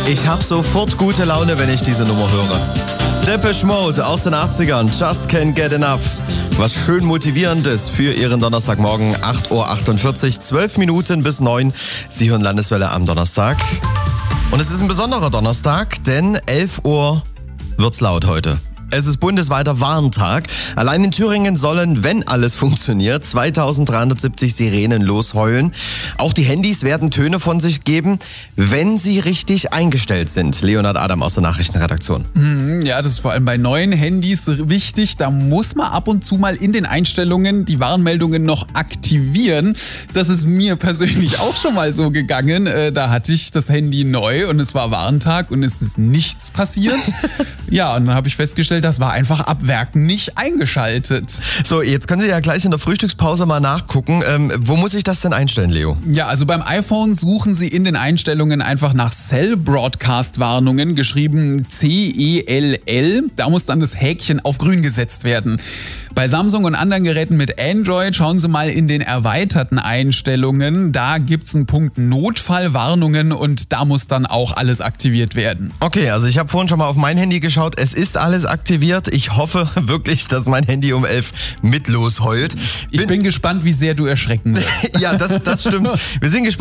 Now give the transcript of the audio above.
Ich habe sofort gute Laune, wenn ich diese Nummer höre. Depeche Mode aus den 80ern, Just Can't Get Enough. Was schön Motivierendes für Ihren Donnerstagmorgen, 8.48 Uhr, 12 Minuten bis 9. Sie hören Landeswelle am Donnerstag. Und es ist ein besonderer Donnerstag, denn 11 Uhr wird's laut heute. Es ist bundesweiter Warntag. Allein in Thüringen sollen, wenn alles funktioniert, 2370 Sirenen losheulen. Auch die Handys werden Töne von sich geben, wenn sie richtig eingestellt sind. Leonhard Adam aus der Nachrichtenredaktion. Ja, das ist vor allem bei neuen Handys wichtig. Da muss man ab und zu mal in den Einstellungen die Warnmeldungen noch aktivieren. Das ist mir persönlich auch schon mal so gegangen. Da hatte ich das Handy neu und es war Warntag und es ist nichts passiert. Ja, und dann habe ich festgestellt, das war einfach ab Werk nicht eingeschaltet. So, jetzt können Sie ja gleich in der Frühstückspause mal nachgucken. Wo muss ich das denn einstellen, Leo? Ja, also beim iPhone suchen Sie in den Einstellungen einfach nach Cell Broadcast Warnungen, geschrieben CELL. Da muss dann das Häkchen auf grün gesetzt werden. Bei Samsung und anderen Geräten mit Android schauen Sie mal in den erweiterten Einstellungen. Da gibt's einen Punkt Notfallwarnungen und da muss dann auch alles aktiviert werden. Okay, also ich habe vorhin schon mal auf mein Handy geschaut. Es ist alles aktiviert. Ich hoffe wirklich, dass mein Handy um 11 mit losheult. Ich bin gespannt, wie sehr du erschrecken wirst. Ja, das stimmt. Wir sind gespannt.